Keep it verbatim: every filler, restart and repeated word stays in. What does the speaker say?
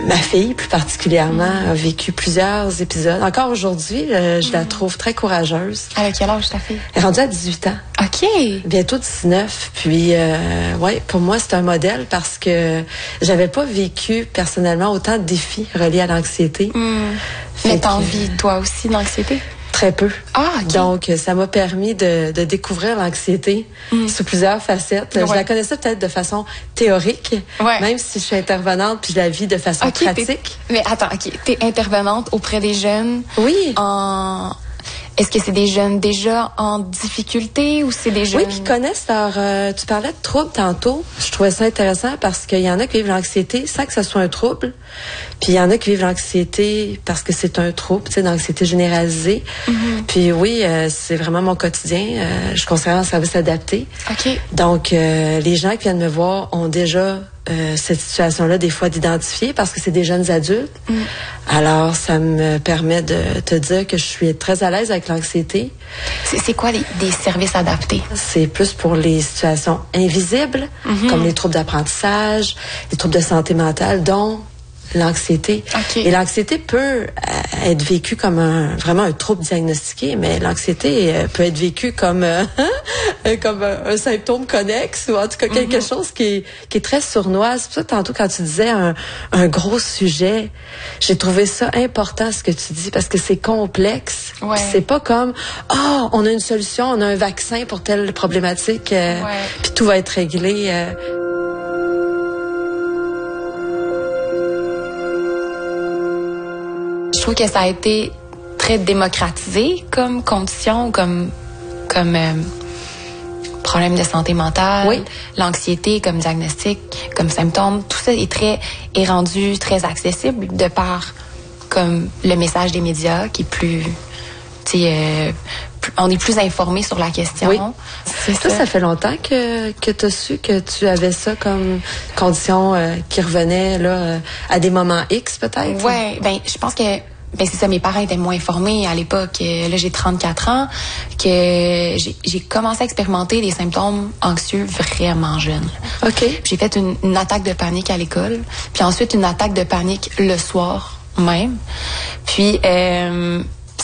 ma fille, plus particulièrement, mm. a vécu plusieurs épisodes. Encore aujourd'hui, euh, je mm. la trouve très courageuse. À quel âge ta fille? Elle est rendue à dix-huit ans. OK. Bientôt dix-neuf. Puis, euh, ouais, pour moi, c'est un modèle parce que j'avais pas vécu personnellement autant de défis reliés à l'anxiété. Mm. Mais t'en vis, toi aussi, d'anxiété? Très peu. Ah, OK. Donc, ça m'a permis de, de découvrir l'anxiété mm. sous plusieurs facettes. Ouais. Je la connaissais peut-être de façon théorique, ouais. même si je suis intervenante puis je la vis de façon okay, pratique. Mais attends, OK. T'es intervenante auprès des jeunes? Oui. En... Est-ce que c'est des jeunes déjà en difficulté ou c'est des jeunes... Oui, qui connaissent leur... Euh, tu parlais de troubles tantôt. Je trouvais ça intéressant parce qu'il y en a qui vivent l'anxiété sans que ce soit un trouble. Puis il y en a qui vivent l'anxiété parce que c'est un trouble, tu sais, d'anxiété généralisée. Mm-hmm. Puis oui, euh, c'est vraiment mon quotidien. Euh, je considère un service adapté. OK. Donc, euh, les gens qui viennent me voir ont déjà... Euh, cette situation-là, des fois, d'identifier parce que c'est des jeunes adultes. Mm. Alors, ça me permet de te dire que je suis très à l'aise avec l'anxiété. C'est, c'est quoi les, des services adaptés? C'est plus pour les situations invisibles, mm-hmm. comme les troubles d'apprentissage, les troubles de santé mentale, dont l'anxiété. Okay. Et l'anxiété peut euh, être vécue comme un vraiment un trouble diagnostiqué, mais l'anxiété euh, peut être vécue comme euh, comme un, un symptôme connexe ou en tout cas quelque mm-hmm. chose qui est qui est très sournois. C'est pour ça tantôt quand tu disais un, un gros sujet, j'ai trouvé ça important ce que tu dis parce que c'est complexe. Ouais. C'est pas comme ah oh, on a une solution, on a un vaccin pour telle problématique, euh, ouais. puis tout va être réglé. Euh, Je trouve que ça a été très démocratisé comme condition, comme, comme euh, problème de santé mentale, oui. l'anxiété comme diagnostic, comme symptôme. Tout ça est très est rendu très accessible de par comme le message des médias qui est plus, tu sais, euh, on est plus informé sur la question. Oui. C'est Toi, ça. ça fait longtemps que, que tu as su que tu avais ça comme condition euh, qui revenait là, euh, à des moments X, peut-être? Oui, ben je pense que ben c'est ça, mes parents étaient moins informés à l'époque. Là, j'ai trente-quatre ans, que j'ai, j'ai commencé à expérimenter des symptômes anxieux vraiment jeune. OK. J'ai fait une, une attaque de panique à l'école, puis ensuite une attaque de panique le soir même. Puis... Euh,